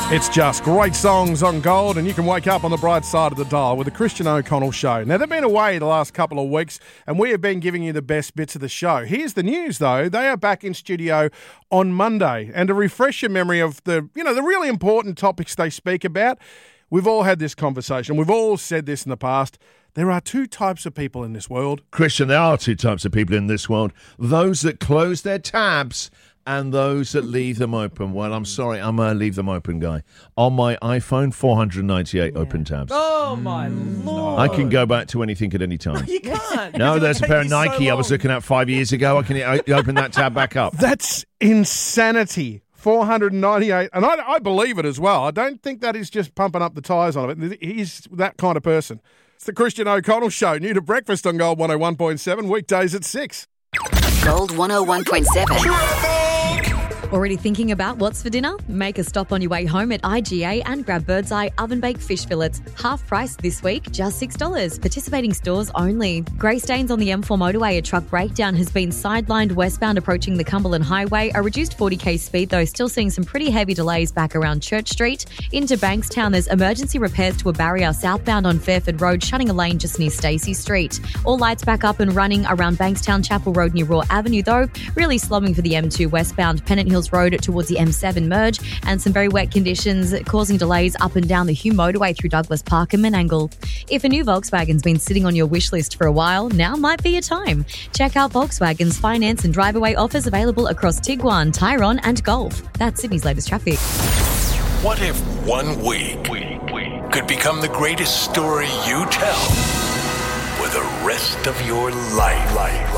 It's just great songs on Gold, and you can wake up on the bright side of the dial with the Christian O'Connell Show. Now, they've been away the last couple of weeks, and we have been giving you the best bits of the show. Here's the news, though. They are back in studio on Monday. And to refresh your memory of the really important topics they speak about, we've all had this conversation. We've all said this in the past. There are two types of people in this world. Christian, there are two types of people in this world. Those that close their tabs and those that leave them open. Well, I'm sorry, I'm a leave them open guy. On my iPhone, 498 open tabs. Oh, my Lord. I can go back to anything at any time. You can't. No, there's a pair of It takes you so Nike I was long. looking at 5 years ago. I can open that tab back up. That's insanity. 498. And I believe it as well. I don't think that is just pumping up the tyres on it. He's that kind of person. It's the Christian O'Connell Show, new to breakfast on Gold 101.7, weekdays at 6. Gold 101.7. Already thinking about what's for dinner? Make a stop on your way home at IGA and grab Birdseye oven-baked fish fillets. Half price this week, just $6. Participating stores only. Grey stains on the M4 motorway. A truck breakdown has been sidelined westbound approaching the Cumberland Highway. A reduced 40k speed, though, still seeing some pretty heavy delays back around Church Street. Into Bankstown, there's emergency repairs to a barrier southbound on Fairford Road, shutting a lane just near Stacey Street. All lights back up and running around Bankstown Chapel Road near Raw Avenue, though. Really slowing for the M2 westbound Pennant Hills Road towards the M7 merge, and some very wet conditions causing delays up and down the Hume motorway through Douglas Park and Menangle. If a new Volkswagen's been sitting on your wish list for a while, now might be your time. Check out Volkswagen's finance and drive-away offers available across Tiguan, Tyrone and Golf. That's Sydney's latest traffic. What if 1 week could become the greatest story you tell for the rest of your life?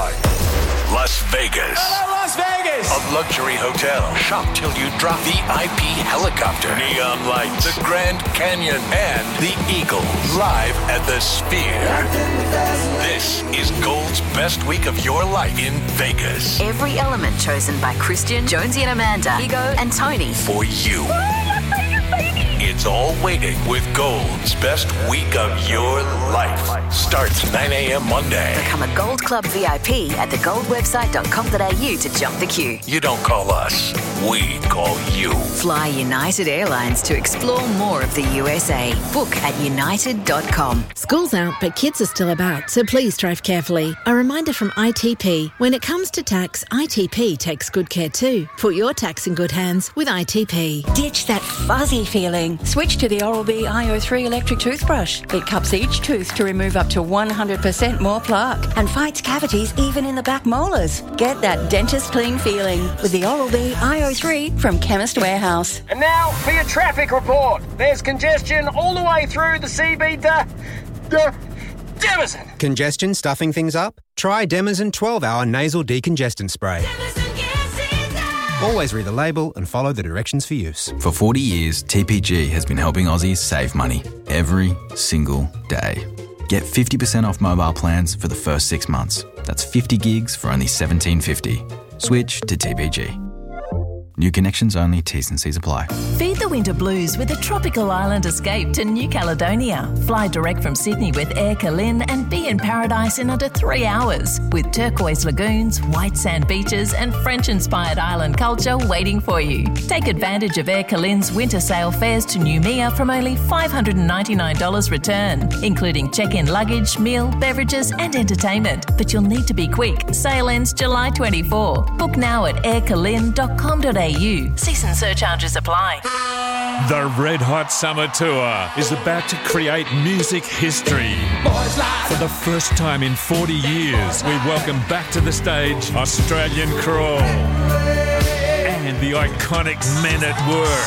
Las Vegas. Hello, Las Vegas. A luxury hotel. Shop till you drop. VIP helicopter. Neon lights. The Grand Canyon. And the Eagle. Live at the Sphere. This is Gold's best week of your life in Vegas. Every element chosen by Christian, Jonesy and Amanda, Ego and Tony. For you. It's all waiting with Gold's best week of your life. Starts 9 a.m. Monday. Become a Gold Club VIP at thegoldwebsite.com.au to jump the queue. You don't call us, we call you. Fly United Airlines to explore more of the USA. Book at united.com. School's out, but kids are still about, so please drive carefully. A reminder from ITP. When it comes to tax, ITP takes good care too. Put your tax in good hands with ITP. Ditch that fuzzy feeling. Switch to the Oral-B iO3 electric toothbrush. It cups each tooth to remove up to 100% more plaque and fights cavities even in the back molars. Get that dentist clean feeling with the Oral-B iO3 from Chemist Warehouse. And now for your traffic report. There's congestion all the way through the CB Demison. Congestion stuffing things up? Try Demison 12-hour nasal decongestant spray. Always read the label and follow the directions for use. For 40 years, TPG has been helping Aussies save money every single day. Get 50% off mobile plans for the first 6 months. That's 50 gigs for only $17.50. Switch to TPG. New connections only, T's and C's apply. Feed the winter blues with a tropical island escape to New Caledonia. Fly direct from Sydney with Air Calin and be in paradise in under 3 hours with turquoise lagoons, white sand beaches and French-inspired island culture waiting for you. Take advantage of Air Calin's winter sale fares to Noumea from only $599 return, including check-in luggage, meal, beverages and entertainment. But you'll need to be quick. Sale ends July 24. Book now at aircalin.com.au. Season surcharges apply. The Red Hot Summer Tour is about to create music history. For the first time in 40 years, we welcome back to the stage Australian Crawl and the iconic Men at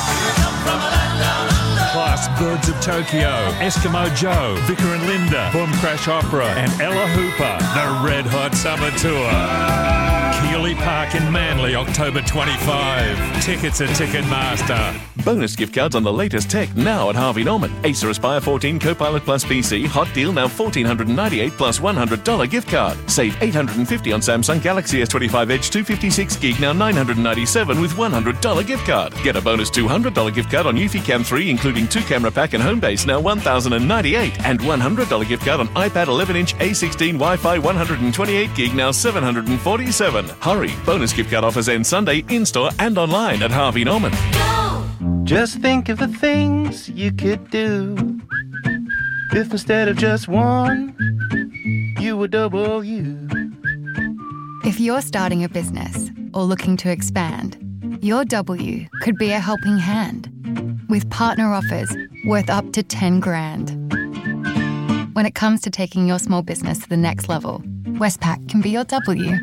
Work. Plus Birds of Tokyo, Eskimo Joe, Vicar and Linda, Boom Crash Opera and Ella Hooper. The Red Hot Summer Tour. Keeley Park in Manly, October 25. Tickets at Ticketmaster. Bonus gift cards on the latest tech now at Harvey Norman. Acer Aspire 14 Copilot Plus PC. Hot deal now $1,498 plus $100 gift card. Save $850 on Samsung Galaxy S25 Edge 256 gig now $997 with $100 gift card. Get a bonus $200 gift card on Eufy Cam 3 including 2-camera pack and Homebase now $1,098 and $100 gift card on iPad 11-inch A16 Wi-Fi 128 gig now $747. Hurry! Bonus gift card offers end Sunday in-store and online at Harvey Norman. Just think of the things you could do if instead of just one, you were double you. If you're starting a business or looking to expand, your W could be a helping hand with partner offers worth up to 10 grand. When it comes to taking your small business to the next level, Westpac can be your W.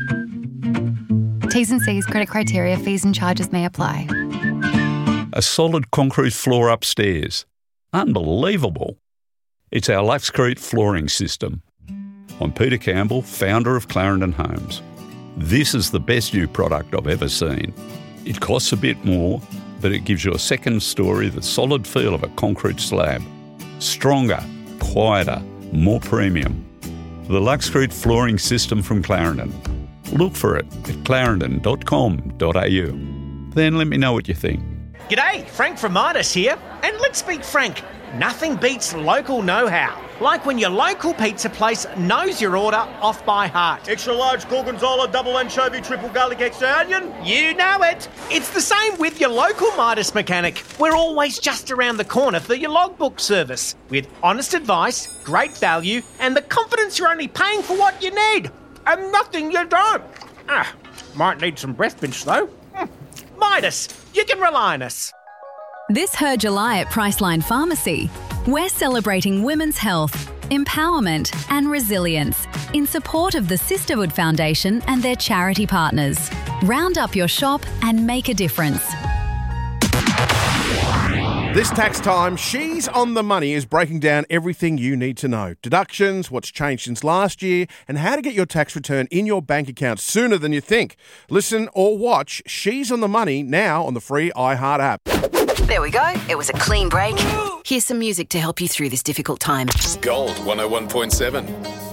T's and C's, credit criteria, fees and charges may apply. A solid concrete floor upstairs. Unbelievable. It's our Luxcrete flooring system. I'm Peter Campbell, founder of Clarendon Homes. This is the best new product I've ever seen. It costs a bit more, but it gives you a second story, the solid feel of a concrete slab. Stronger, quieter, more premium. The Luxcrete flooring system from Clarendon. Look for it at clarendon.com.au. Then let me know what you think. G'day, Frank from Midas here. And let's speak frank, nothing beats local know-how. Like when your local pizza place knows your order off by heart. Extra large gorgonzola, double anchovy, triple garlic, extra onion. You know it. It's the same with your local Midas mechanic. We're always just around the corner for your logbook service. With honest advice, great value, and the confidence you're only paying for what you need. And nothing you don't. Might need some breath mints though. Midas, you can rely on us. This Her July at Priceline Pharmacy, we're celebrating women's health, empowerment and resilience in support of the Sisterhood Foundation and their charity partners. Round up your shop and make a difference. This tax time, She's on the Money is breaking down everything you need to know. Deductions, what's changed since last year, and how to get your tax return in your bank account sooner than you think. Listen or watch She's on the Money now on the free iHeart app. There we go. It was a clean break. Here's some music to help you through this difficult time. Gold 101.7.